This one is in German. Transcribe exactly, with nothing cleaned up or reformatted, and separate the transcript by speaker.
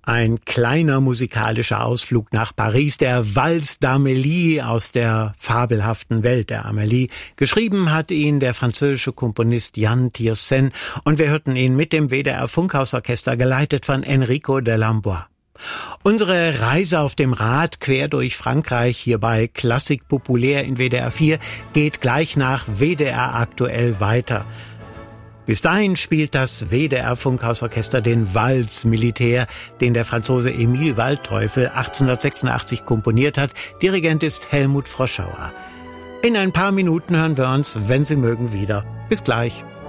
Speaker 1: Ein kleiner musikalischer Ausflug nach Paris, der Valse d'Amélie aus der fabelhaften Welt der Amélie. Geschrieben hat ihn der französische Komponist Yann Tiersen und wir hörten ihn mit dem W D R Funkhausorchester geleitet von Enrico Delambois. Unsere Reise auf dem Rad quer durch Frankreich hier bei Klassik Populär in W D R vier geht gleich nach W D R aktuell weiter. Bis dahin spielt das W D R Funkhausorchester den Valse Militaire, den der Franzose Emil Waldteufel achtzehnhundertsechsundachtzig komponiert hat. Dirigent ist Helmut Froschauer. In ein paar Minuten hören wir uns, wenn Sie mögen, wieder. Bis gleich.